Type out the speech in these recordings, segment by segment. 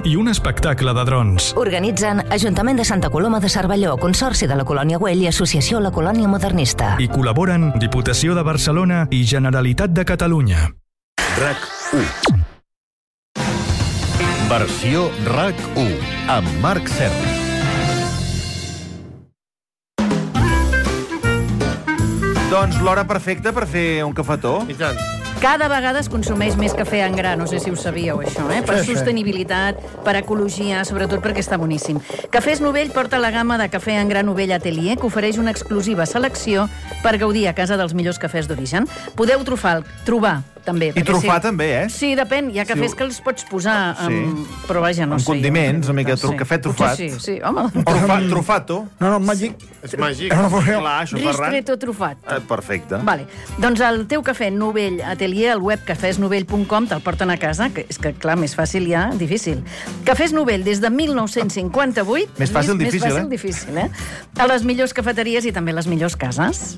i un espectacle de drons. Organitzen Ajuntament de Santa Coloma de Cervelló, Consorci de la Colònia Güell i Associació La Colònia Modernista. I col·laboren Diputació de Barcelona i Generalitat de Catalunya. RAC1. Versió RAC1 amb Marc Serra. Doncs l'hora perfecta per fer un cafetó. I tant. Cada vegada es consumeix més cafè en gra, no sé si ho sabíeu, això, per sostenibilitat, per ecologia, sobretot perquè està boníssim. Cafès Novell porta la gamma de cafè en gra Novell Atelier, que ofereix una exclusiva selecció per gaudir a casa dels millors cafès d'origen. Podeu trobar també. I trufar també, Sí, depèn. Hi ha cafès que els pots posar però vaja, no sé. Amb condiments, una mica cafè trufat. Sí, home. Trufato. No, màgic. És màgic. Clar, això Ferran. Ristretto trufat. Perfecte. Vale. Doncs el teu cafè Novell Atelier, al web cafesnovell.com, te'l porten a casa, que és que, clar, més fàcil ja, difícil. Cafès Novell, des de 1958. Més fàcil, difícil, Més fàcil, difícil, A les millors cafeteries i també les millors cases.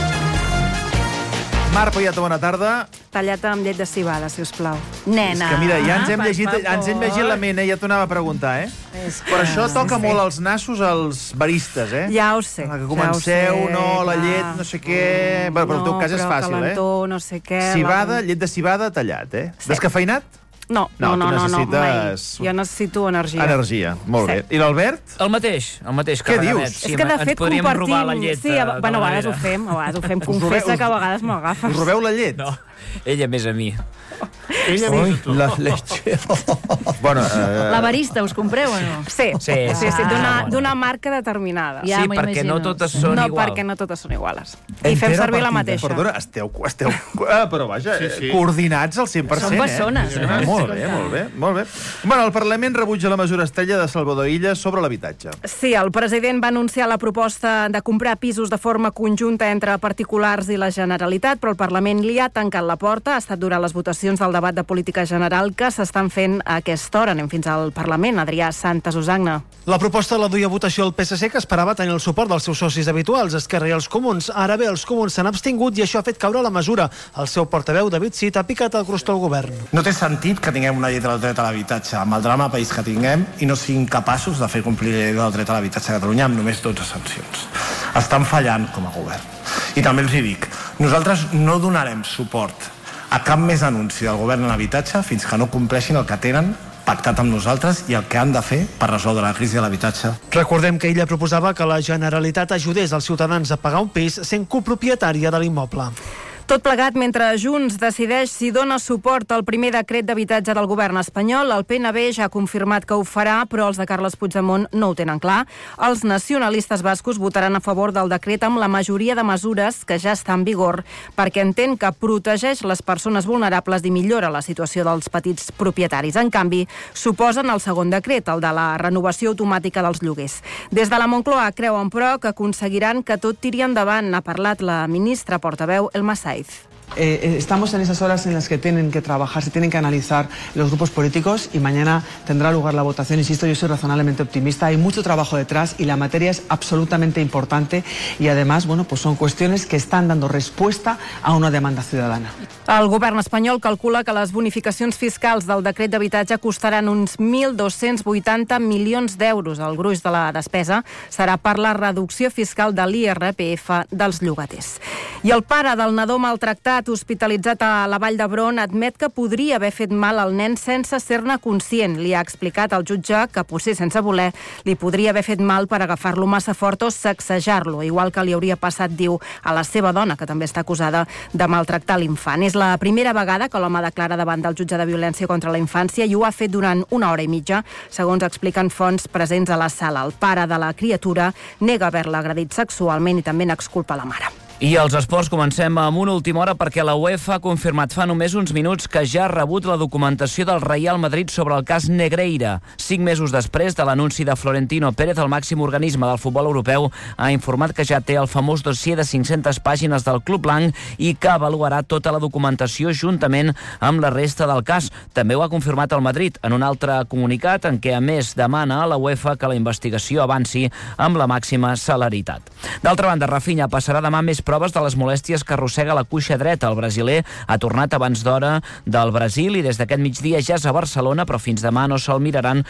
Mar Poyato, bona tarda. Tallat amb llet de cibada, si us plau. Nena. És que mira, ja ens hem llegit la ment, ja t'ho anava a preguntar, Per això toca molt els nassos als baristes, Ja ho sé. Que comenceu, la llet, no sé què... Però en tot cas és fàcil, calentó, no sé què... Cibada, llet de cibada, tallat, Descafeinat? No, necessites... mai. Jo necessito energia. Energia, molt bé. I l'Albert? El mateix. Què dius? És que, de fet, podríem robar la llet. Sí, bueno, a vegades ho fem. Confessa que a vegades m'ho agafes. Us robeu la llet? No, ella més a mi. La leche. Bueno, la barista, us compreu o no? Sí, d'una marca determinada. Sí, perquè no totes són iguals. No, perquè no totes són iguals. I fem servir la mateixa. Perdona, esteu però vaja, coordinats al 100%, Són bessones. Molt bé. Bueno, el Parlament rebutja la mesura estrella de Salvador Illa sobre l'habitatge. Sí, el president va anunciar la proposta de comprar pisos de forma conjunta entre particulars i la Generalitat, però el Parlament li ha tancat la porta. Ha estat durant les votacions del debat de política general que s'estan fent a aquesta hora. Anem fins al Parlament. Adrià Santas Usagna. La proposta la duia a votació el PSC, que esperava tenir el suport dels seus socis habituals, Esquerra i els Comuns. Ara bé, els Comuns s'han abstingut i això ha fet caure la mesura. El seu portaveu, David Cid, ha picat el crostó al govern. No té sentit que tinguem una llei del dret a l'habitatge amb el drama de país que tinguem i no siguin capaços de fer complir la llei del dret a l'habitatge a Catalunya amb només 12 sancions. Estan fallant com a govern. I també els hi dic, nosaltres no donarem suport a cap més anunci del govern en habitatge fins que no compleixin el que tenen pactat amb nosaltres i el que han de fer per resoldre la crisi de l'habitatge. Recordem que ella proposava que la Generalitat ajudés els ciutadans a pagar un pis sent copropietària de l'immoble. Tot plegat mentre Junts decideix si dona suport al primer decret d'habitatge del govern espanyol. El PNB ja ha confirmat que ho farà, però els de Carles Puigdemont no ho tenen clar. Els nacionalistes bascos votaran a favor del decret amb la majoria de mesures que ja està en vigor, perquè entén que protegeix les persones vulnerables i millora la situació dels petits propietaris. En canvi, s'oposen al segon decret, el de la renovació automàtica dels lloguers. Des de la Moncloa creuen, però, que aconseguiran que tot tiri endavant. Ha parlat la ministra portaveu Elma Saiz. Estamos en esas horas en las que tienen que trabajar, se tienen que analizar los grupos políticos y mañana tendrá lugar la votación. Insisto, yo soy razonablemente optimista, hay mucho trabajo detrás y la materia es absolutamente importante y además, pues son cuestiones que están dando respuesta a una demanda ciudadana. El govern espanyol calcula que les bonificacions fiscals del decret d'habitatge costaran uns 1.280 milions d'euros. El gruix de la despesa serà per la reducció fiscal de l'IRPF dels llogaters. I el pare del nadó maltractat hospitalitzat a la Vall d'Hebron admet que podria haver fet mal al nen sense ser-ne conscient. Li ha explicat al jutge que, potser sense voler, li podria haver fet mal per agafar-lo massa fort o sacsejar-lo, igual que li hauria passat, diu, a la seva dona, que també està acusada de maltractar l'infant. És la primera vegada que l'home declara davant del jutge de violència contra la infància i ho ha fet durant 1 hora i mitja, segons expliquen fonts presents a la sala. El pare de la criatura nega haver-la agredit sexualment i també n'exculpa la mare. I als esports comencem amb una última hora perquè la UEFA ha confirmat fa només uns minuts que ja ha rebut la documentació del Real Madrid sobre el cas Negreira. 5 mesos després de l'anunci de Florentino Pérez, el màxim organisme del futbol europeu ha informat que ja té el famós dossier de 500 pàgines del Club Blanc i que avaluarà tota la documentació juntament amb la resta del cas. També ho ha confirmat el Madrid en un altre comunicat en què, a més, demana a la UEFA que la investigació avanci amb la màxima celeritat. D'altra banda, Rafinha passarà demà més proves de les molèsties que arrossega la cuixa dreta. El brasiler ha tornat abans d'hora del Brasil i des d'aquest migdia ja és a Barcelona, però fins demà no se'l miraran